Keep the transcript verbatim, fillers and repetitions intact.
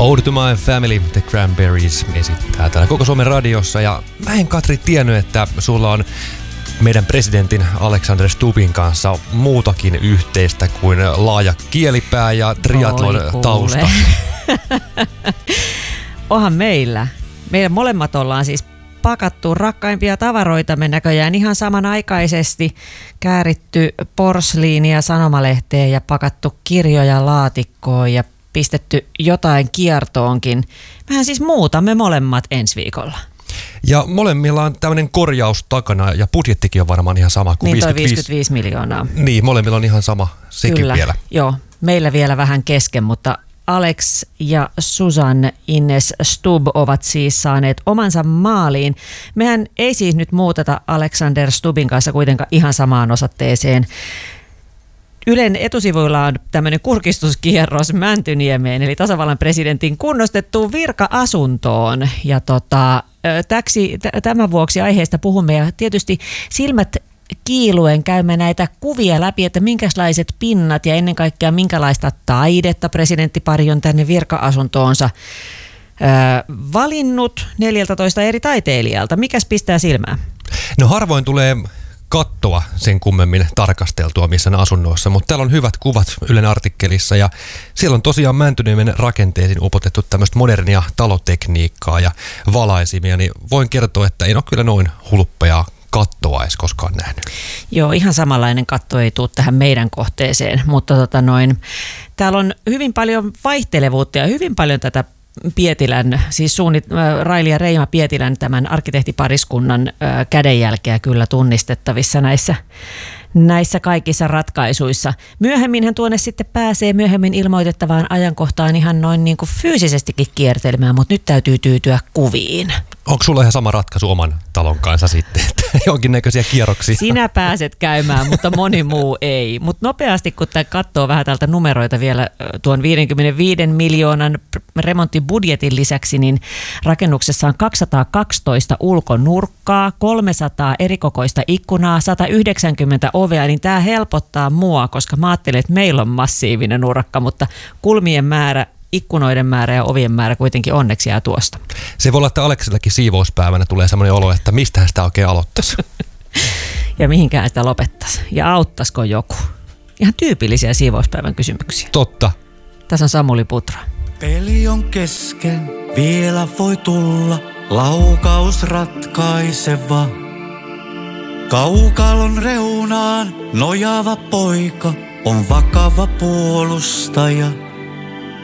Ode to my family, The Cranberries esittää täällä koko Suomen radiossa. Ja mä en, Katri, tiennyt, että sulla on meidän presidentin Alexander Stubbin kanssa muutakin yhteistä kuin laaja kielipää ja triathlon tausta. Onhan meillä. Meidän molemmat ollaan siis pakattu rakkaimpia tavaroitamme näköjään ihan samanaikaisesti, kääritty porsliinia sanomalehteen ja pakattu kirjoja laatikkoon ja pistetty jotain kiertoonkin. Mehän siis muutamme molemmat ensi viikolla. Ja molemmilla on tämmöinen korjaus takana ja budjettikin on varmaan ihan sama kuin niin viisikymmentäviisi. viisikymmentäviisi miljoonaa. Niin, molemmilla on ihan sama sekin Kyllä, vielä. Joo, meillä vielä vähän kesken, mutta Alex ja Susan Ines Stubb ovat siis saaneet omansa maaliin. Mehän ei siis nyt muuteta Alexander Stubbin kanssa kuitenkaan ihan samaan osoitteeseen. Ylen etusivuilla on tämmöinen kurkistuskierros Mäntyniemeen, eli tasavallan presidentin kunnostettuun virka-asuntoon. Ja tota, täksi, t- tämän vuoksi aiheesta puhumme ja tietysti silmät kiiluen käymme näitä kuvia läpi, että minkälaiset pinnat ja ennen kaikkea minkälaista taidetta presidenttipari on tänne virka-asuntoonsa öö, valinnut neljältätoista eri taiteilijalta. Mikäs pistää silmään? No harvoin tulee kattoa sen kummemmin tarkasteltua missään asunnoissa, mutta täällä on hyvät kuvat Ylen artikkelissa ja siellä on tosiaan Mäntyniemen rakenteisiin upotettu tämmöistä modernia talotekniikkaa ja valaisimia, niin voin kertoa, että en ole kyllä noin hulppeaa kattoa edes koskaan nähnyt. Joo, ihan samanlainen katto ei tule tähän meidän kohteeseen, mutta tota noin, täällä on hyvin paljon vaihtelevuutta ja hyvin paljon tätä Pietilän, siis suunnit, Raili ja Reima Pietilän tämän arkkitehtipariskunnan äh, kädenjälkeä kyllä tunnistettavissa näissä, näissä kaikissa ratkaisuissa. Myöhemminhän tuonne sitten pääsee myöhemmin ilmoitettavaan ajankohtaan ihan noin niin kuin fyysisestikin kiertelemään, mutta nyt täytyy tyytyä kuviin. Onko sulla ihan sama ratkaisu oman talon kanssa sitten, että jonkinnäköisiä kierroksia? Sinä pääset käymään, mutta moni muu ei. Mutta nopeasti, kun tämä katsoo vähän täältä numeroita vielä tuon viisikymmentäviisi miljoonan remonttibudjetin lisäksi, niin rakennuksessa on kaksisataakaksitoista ulkonurkkaa, kolmesataa erikokoista ikkunaa, sata yhdeksänkymmentä ovea, niin tämä helpottaa mua, koska mä ajattelen, että meillä on massiivinen urakka, mutta kulmien määrä, ikkunoiden määrä ja ovien määrä kuitenkin onneksi jää tuosta. Se voi olla, että Aleksillakin siivouspäivänä tulee semmoinen olo, että mistähän sitä oikein aloittaisi. Ja mihinkään sitä lopettaisi. Ja auttaisiko joku? Ihan tyypillisiä siivouspäivän kysymyksiä. Totta. Tässä on Samuli Putra. Peli on kesken, vielä voi tulla laukaus ratkaiseva. Kaukalon reunaan nojaava poika on vakava puolustaja.